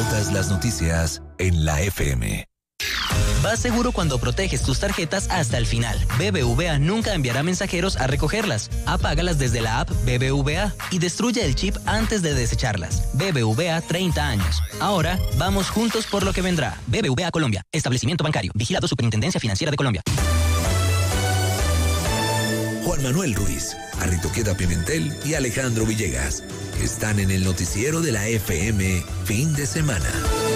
Disfrutas las noticias en la FM. Vas seguro cuando proteges tus tarjetas hasta el final. BBVA nunca enviará mensajeros a recogerlas. Apágalas desde la app BBVA y destruye el chip antes de desecharlas. BBVA 30 años. Ahora vamos juntos por lo que vendrá. BBVA Colombia. Establecimiento bancario. Vigilado Superintendencia Financiera de Colombia. Juan Manuel Ruiz, Arritoqueta Pimentel y Alejandro Villegas están en el noticiero de la FM fin de semana.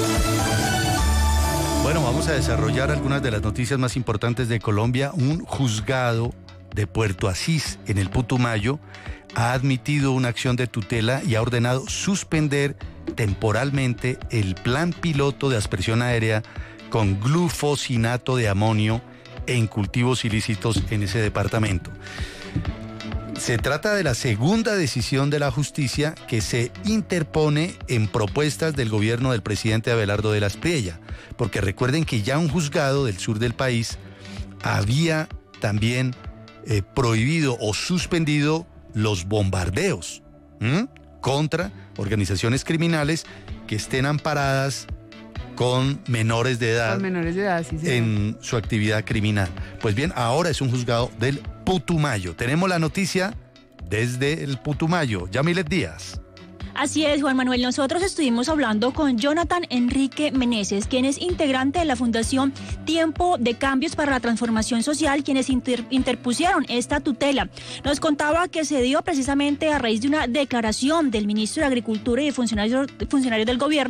Bueno, vamos a desarrollar algunas de las noticias más importantes de Colombia. Un juzgado de Puerto Asís, en el Putumayo, ha admitido una acción de tutela y ha ordenado suspender temporalmente el plan piloto de aspersión aérea con glufosinato de amonio en cultivos ilícitos en ese departamento. Se trata de la segunda decisión de la justicia que se interpone en propuestas del gobierno del presidente Abelardo de la Espriella, porque recuerden que ya un juzgado del sur del país había también prohibido o suspendido los bombardeos contra organizaciones criminales que estén amparadas con menores de edad, sí, en su actividad criminal. Pues bien, ahora es un juzgado del Putumayo. Tenemos la noticia desde el Putumayo. Yamilet Díaz. Así es, Juan Manuel. Nosotros estuvimos hablando con Jonathan Enrique Meneses, quien es integrante de la Fundación Tiempo de Cambios para la Transformación Social, quienes interpusieron esta tutela. Nos contaba que se dio precisamente a raíz de una declaración del ministro de Agricultura y de funcionarios del gobierno